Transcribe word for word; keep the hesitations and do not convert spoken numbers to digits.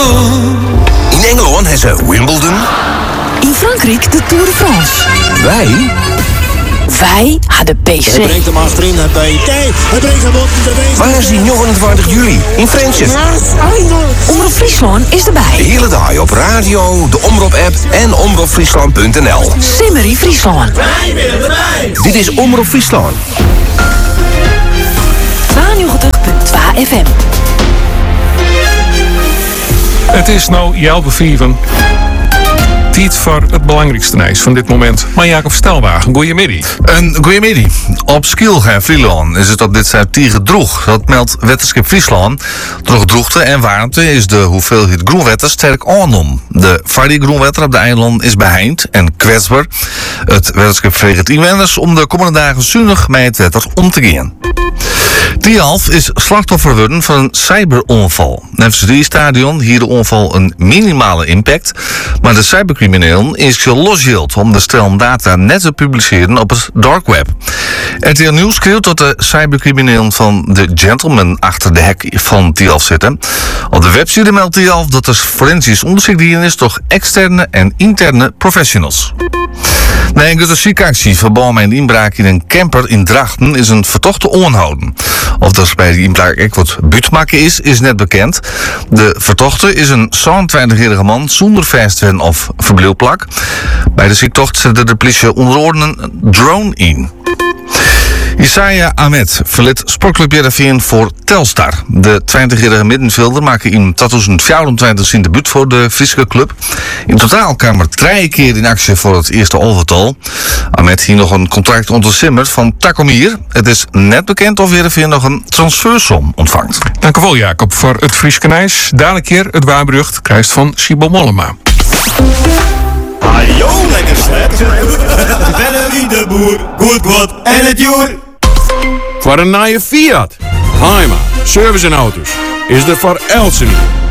In Engeland hebben ze Wimbledon. In Frankrijk de Tour de France. Wij? Wij hadden P C. Hij brengt hem achterin naar B T. Hij brengt hem op de wees. Waar is die negenentwintig juli? In Friesland. Omroep Friesland is erbij. De hele dag op radio, de Omroep-app en omroep friesland punt n l. Simmerie Friesland. Wij willen erbij. Dit is Omroep Friesland. tweeënnegentig punt twee F M. Het is nou Jelbe Vieven. Tijd voor het belangrijkste nieuws van dit moment. Maar Jacob Stelwagen, goeiemiddag. Een goeiemiddag. Op Skilge en Friesland is het op dit tijd tegen droeg. Dat meldt Wetenschap Friesland. Door droogte en warmte is de hoeveelheid groenwetter sterk aanom. De vardie groenwetter op de eiland is beheind en kwetsbaar. Het wetenschap vreegt inwoners om de komende dagen zuinig met het wetter om te gaan. Tialf is slachtoffer geworden van een cyberonval. Net F C D-stadion hier de onval een minimale impact, maar de cybercriminelen is gelosgeeld om de stel data net te publiceren op het dark web. R T L Nieuws schreeuwt dat de cybercriminelen van de gentleman achter de hek van Tialf zitten. Op de website meldt Tialf dat er forensisch onderzoek dienen is door externe en interne professionals. Na een grote ziekenactie verband met een inbraak in een camper in Drachten is een vertochte onhouden. Of er bij die inbraak echt wat buurtmakken is, is net bekend. De vertochte is een zevenentwintigjarige man zonder vastwen of verblijfplak. Bij de ziektocht zette de politie onder andere een drone in. Isaiah Ahmed verliet Sportclub Heerenveen voor Telstar. De twintigjarige middenvelder maakte in tweeduizend vierentwintig zijn debuut voor de Friese club. In totaal kwam er drie keer in actie voor het eerste elftal. Ahmed hier nog een contract ondersimmerd van Takomir. Het is net bekend of Heerenveen nog een transfersom ontvangt. Dank u wel, Jacob, voor het Frieske nieuws. Dadelijk keer het waarberucht krijgt van Sibo Mollema. Hallo, lekker slet. Bennelie de boer, goed goed en het joer. Voor een nieuwe Fiat, Heima, service en auto's is er voor Elsen.